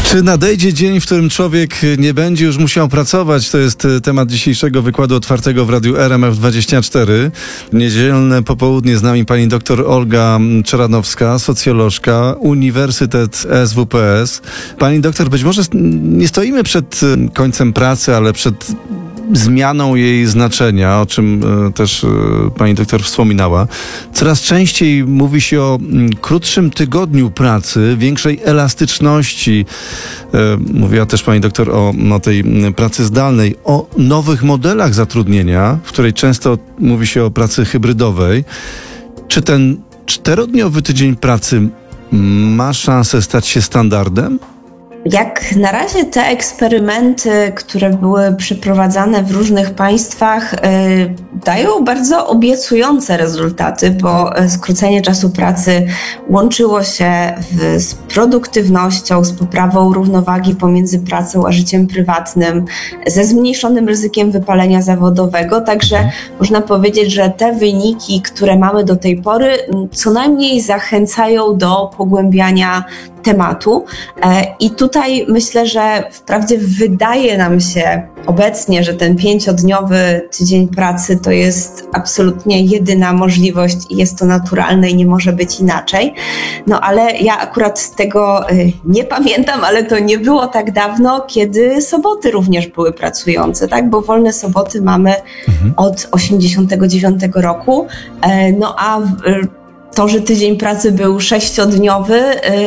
Czy nadejdzie dzień, w którym człowiek nie będzie już musiał pracować? To jest temat dzisiejszego wykładu otwartego w Radiu RMF24. Niedzielne popołudnie z nami pani dr Olga Czeranowska, socjolożka, Uniwersytet SWPS. Pani doktor, być może nie stoimy przed końcem pracy, ale przed zmianą jej znaczenia, o czym też pani doktor wspominała. Coraz częściej mówi się o krótszym tygodniu pracy, większej elastyczności. Mówiła też pani doktor o tej pracy zdalnej, o nowych modelach zatrudnienia, w której często mówi się o pracy hybrydowej. Czy ten 4-dniowy tydzień pracy ma szansę stać się standardem? Jak na razie te eksperymenty, które były przeprowadzane w różnych państwach, dają bardzo obiecujące rezultaty, bo skrócenie czasu pracy łączyło się z produktywnością, z poprawą równowagi pomiędzy pracą a życiem prywatnym, ze zmniejszonym ryzykiem wypalenia zawodowego. Także można powiedzieć, że te wyniki, które mamy do tej pory, co najmniej zachęcają do pogłębiania tematu. I tutaj myślę, że wprawdzie wydaje nam się obecnie, że ten 5-dniowy tydzień pracy to jest absolutnie jedyna możliwość i jest to naturalne i nie może być inaczej. No ale ja akurat tego nie pamiętam, ale to nie było tak dawno, kiedy soboty również były pracujące, tak? Bo wolne soboty mamy od 89 roku. No a to, że tydzień pracy był 6-dniowy,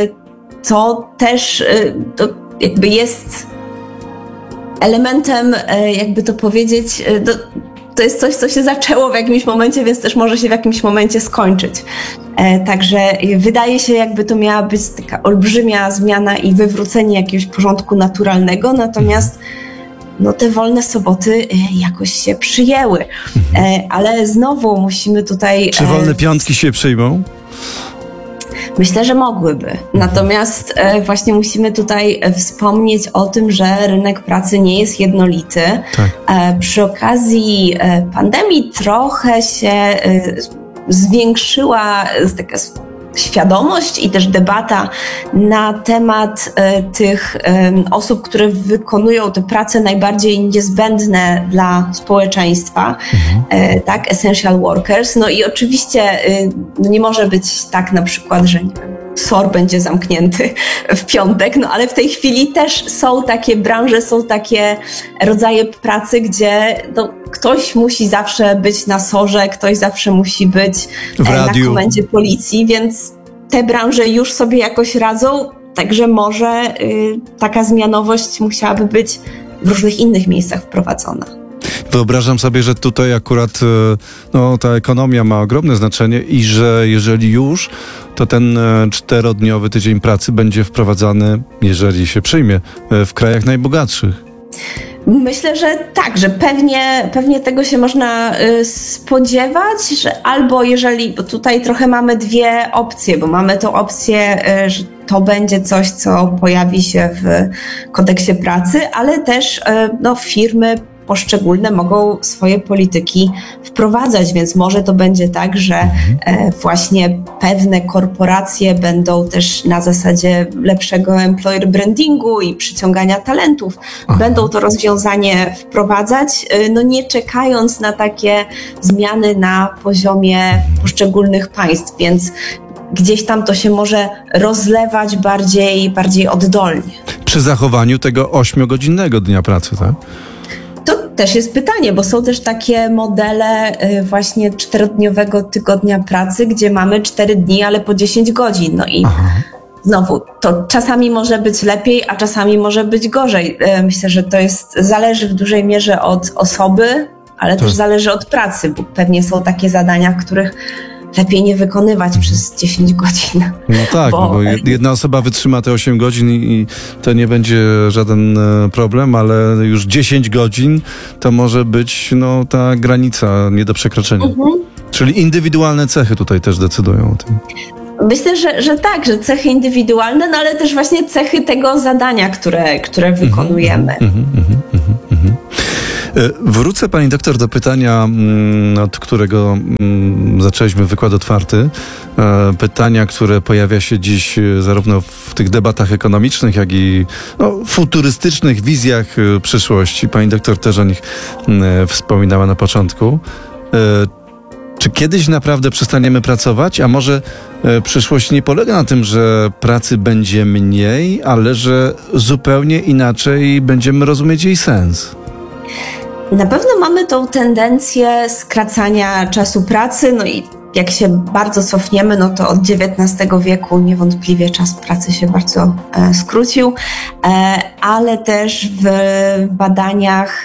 to też to jakby jest elementem, jakby to powiedzieć, to jest coś, co się zaczęło w jakimś momencie, więc też może się w jakimś momencie skończyć. Także wydaje się, jakby to miała być taka olbrzymia zmiana i wywrócenie jakiegoś porządku naturalnego, natomiast te wolne soboty jakoś się przyjęły. Ale znowu musimy tutaj... Czy wolne piątki się przyjmą? Myślę, że mogłyby. Natomiast właśnie musimy tutaj wspomnieć o tym, że rynek pracy nie jest jednolity. Tak. Przy okazji pandemii trochę się zwiększyła taka świadomość i też debata na temat tych osób, które wykonują te prace najbardziej niezbędne dla społeczeństwa, tak, essential workers. No i oczywiście nie może być tak na przykład, że SOR będzie zamknięty w piątek, ale w tej chwili też są takie branże, są takie rodzaje pracy, gdzie ktoś musi zawsze być na SOR-ze, ktoś zawsze musi być na komendzie policji, więc te branże już sobie jakoś radzą, także może taka zmianowość musiałaby być w różnych innych miejscach wprowadzona. Wyobrażam sobie, że tutaj akurat ta ekonomia ma ogromne znaczenie i że jeżeli już, to ten 4-dniowy tydzień pracy będzie wprowadzany, jeżeli się przyjmie, w krajach najbogatszych. Myślę, że tak, że pewnie tego się można spodziewać, że albo jeżeli, bo tutaj trochę mamy dwie opcje, bo mamy tą opcję, że to będzie coś, co pojawi się w kodeksie pracy, ale też firmy poszczególne mogą swoje polityki wprowadzać, więc może to będzie tak, że właśnie pewne korporacje będą też na zasadzie lepszego employer brandingu i przyciągania talentów, będą to rozwiązanie wprowadzać, nie czekając na takie zmiany na poziomie poszczególnych państw, więc gdzieś tam to się może rozlewać bardziej oddolnie. Przy zachowaniu tego 8-godzinnego dnia pracy, tak? To też jest pytanie, bo są też takie modele właśnie 4-dniowego tygodnia pracy, gdzie mamy 4 dni, ale po 10 godzin. No i znowu, to czasami może być lepiej, a czasami może być gorzej. Myślę, że to zależy w dużej mierze od osoby, ale też zależy od pracy, bo pewnie są takie zadania, których lepiej nie wykonywać przez 10 godzin. No tak, bo jedna osoba wytrzyma te 8 godzin i to nie będzie żaden problem, ale już 10 godzin to może być ta granica nie do przekroczenia. Czyli indywidualne cechy tutaj też decydują o tym. Myślę, że tak, że cechy indywidualne, ale też właśnie cechy tego zadania, które wykonujemy. Wrócę, pani doktor, do pytania, od którego zaczęliśmy wykład otwarty. Pytania, które pojawia się dziś zarówno w tych debatach ekonomicznych, jak i futurystycznych wizjach przyszłości. Pani doktor też o nich wspominała na początku. Czy kiedyś naprawdę przestaniemy pracować? A może przyszłość nie polega na tym, że pracy będzie mniej, ale że zupełnie inaczej będziemy rozumieć jej sens? Na pewno mamy tą tendencję skracania czasu pracy, no i jak się bardzo cofniemy, no to od XIX wieku niewątpliwie czas pracy się bardzo skrócił, ale też w badaniach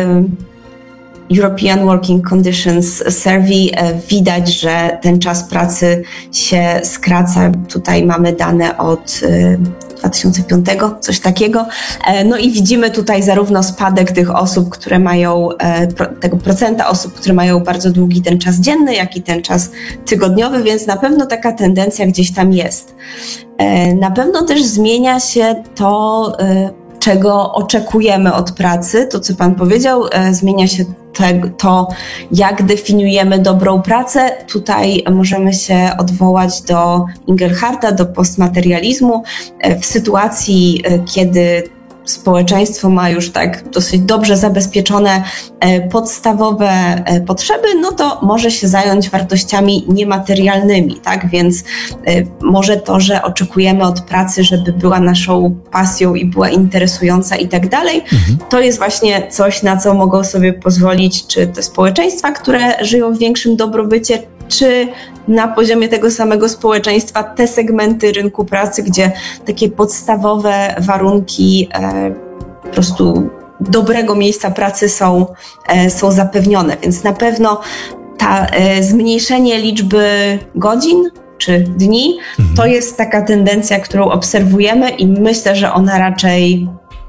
European Working Conditions Survey widać, że ten czas pracy się skraca. Tutaj mamy dane od 2005, coś takiego. No i widzimy tutaj zarówno spadek tych osób, które mają, tego procenta osób, które mają bardzo długi ten czas dzienny, jak i ten czas tygodniowy, więc na pewno taka tendencja gdzieś tam jest. Na pewno też zmienia się to, czego oczekujemy od pracy. To, co pan powiedział, zmienia się to, jak definiujemy dobrą pracę. Tutaj możemy się odwołać do Ingelharta, do postmaterializmu. W sytuacji, kiedy społeczeństwo ma już tak dosyć dobrze zabezpieczone podstawowe potrzeby, no to może się zająć wartościami niematerialnymi, tak? Więc może to, że oczekujemy od pracy, żeby była naszą pasją i była interesująca i tak dalej, to jest właśnie coś, na co mogą sobie pozwolić czy te społeczeństwa, które żyją w większym dobrobycie, czy na poziomie tego samego społeczeństwa te segmenty rynku pracy, gdzie takie podstawowe warunki po prostu dobrego miejsca pracy są zapewnione. Więc na pewno zmniejszenie liczby godzin czy dni to jest taka tendencja, którą obserwujemy i myślę, że ona raczej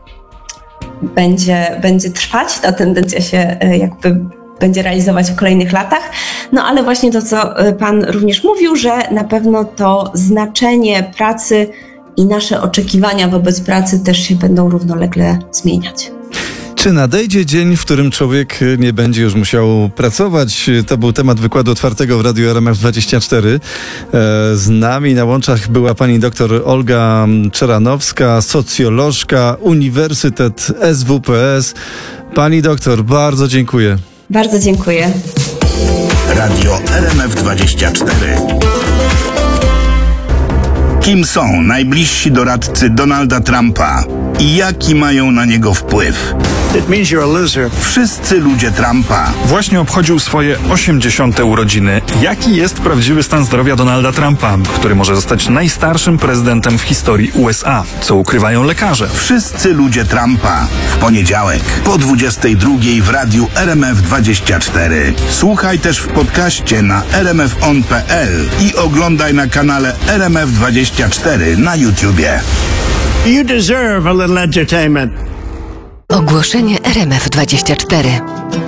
będzie trwać. Ta tendencja się jakby będzie realizować w kolejnych latach. No ale właśnie to, co pan również mówił, że na pewno to znaczenie pracy i nasze oczekiwania wobec pracy też się będą równolegle zmieniać. Czy nadejdzie dzień, w którym człowiek nie będzie już musiał pracować? To był temat wykładu otwartego w Radiu RMF24. Z nami na łączach była pani doktor Olga Czeranowska, socjolożka, Uniwersytet SWPS. Pani doktor, bardzo dziękuję. Bardzo dziękuję. Radio RMF24. Kim są najbliżsi doradcy Donalda Trumpa i jaki mają na niego wpływ? It means you're a loser. Wszyscy ludzie Trumpa. Właśnie obchodził swoje 80. urodziny. Jaki jest prawdziwy stan zdrowia Donalda Trumpa, który może zostać najstarszym prezydentem w historii USA? Co ukrywają lekarze? Wszyscy ludzie Trumpa. W poniedziałek po 22 w radiu RMF24. Słuchaj też w podcaście na rmfon.pl i oglądaj na kanale RMF24 na YouTubie. You deserve a little entertainment. Ogłoszenie RMF24.